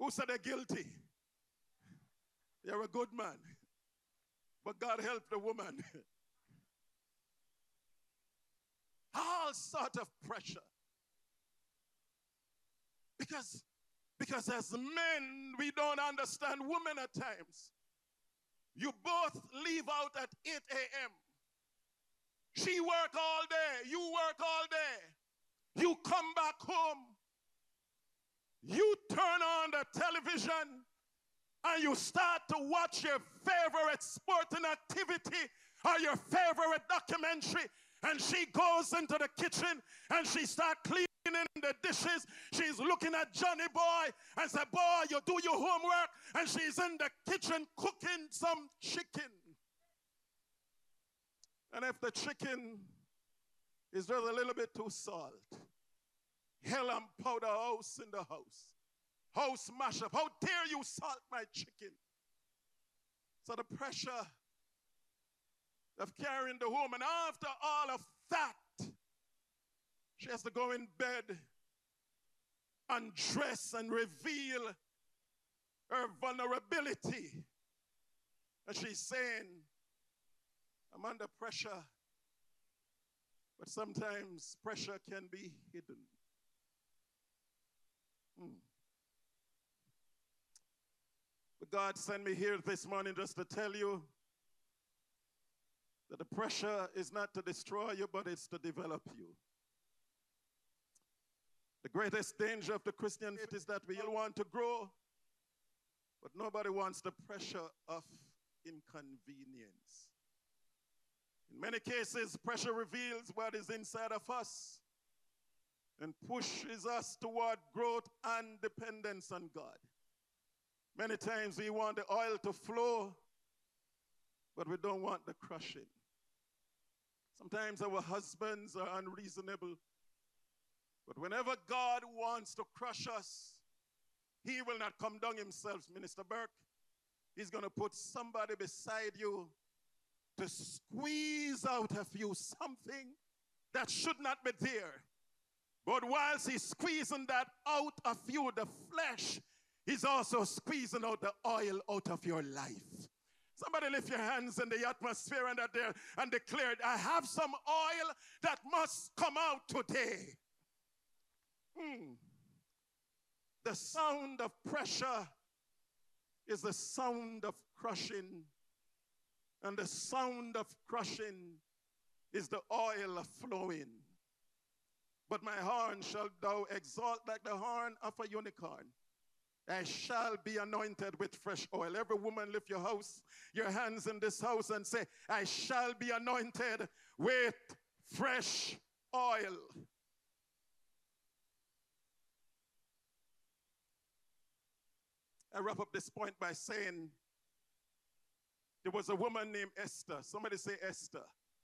Who said they're guilty? You're a good man. But God help the woman. All sort of pressure. Because as men, we don't understand women at times. You both leave out at 8 a.m. She work all day. You work all day. You come back home. You turn on the television and you start to watch your favorite sporting activity or your favorite documentary. And she goes into the kitchen and she starts cleaning the dishes. She's looking at Johnny Boy and says, boy, you do your homework. And she's in the kitchen cooking some chicken. And if the chicken is just a little bit too salt, hell and powder house in the house. House mash up. How dare you salt my chicken? So the pressure of carrying the home. And after all of that, she has to go in bed, undress and reveal her vulnerability. And she's saying, I'm under pressure, but sometimes pressure can be hidden. But God sent me here this morning just to tell you that the pressure is not to destroy you, but it's to develop you. The greatest danger of the Christian faith is that we all want to grow, but nobody wants the pressure of inconvenience. In many cases, pressure reveals what is inside of us and pushes us toward growth and dependence on God. Many times we want the oil to flow, but we don't want the crushing. Sometimes our husbands are unreasonable, but whenever God wants to crush us, he will not come down himself, Minister Burke. He's going to put somebody beside you to squeeze out of you something that should not be there. But whilst he's squeezing that out of you, the flesh, he's also squeezing out the oil out of your life. Somebody lift your hands in the atmosphere and declare, I have some oil that must come out today. The sound of pressure is the sound of crushing. And the sound of crushing is the oil flowing. But my horn shall thou exalt like the horn of a unicorn. I shall be anointed with fresh oil. Every woman lift your hands in this house and say, I shall be anointed with fresh oil. I wrap up this point by saying there was a woman named Esther. Somebody say Esther.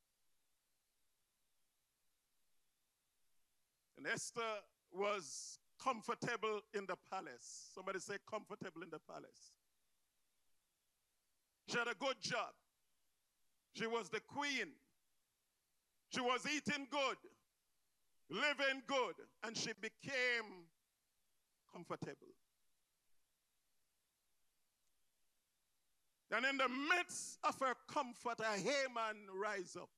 And Esther was comfortable in the palace. Somebody say comfortable in the palace. She had a good job. She was the queen. She was eating good, living good, and she became comfortable. And in the midst of her comfort, a Haman rise up.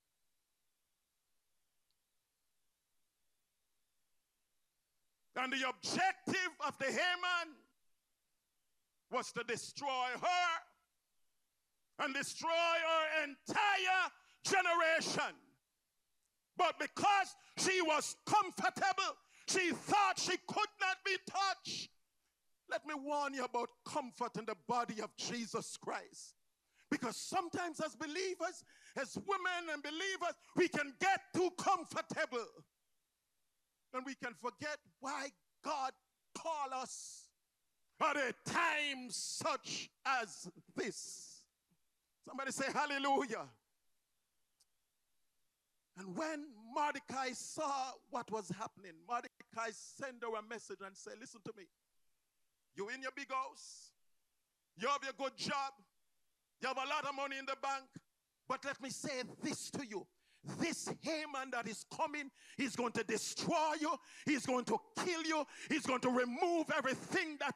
And the objective of the Haman was to destroy her and destroy her entire generation. But because she was comfortable, she thought she could not be touched. Let me warn you about comfort in the body of Jesus Christ. Because sometimes as believers, as women and believers, we can get too comfortable. And we can forget why God called us at a time such as this. Somebody say hallelujah. And when Mordecai saw what was happening, Mordecai sent her a message and said, listen to me. You in your big house, you have your good job, you have a lot of money in the bank, but let me say this to you. This Haman that is coming, he's going to destroy you, he's going to kill you, he's going to remove everything that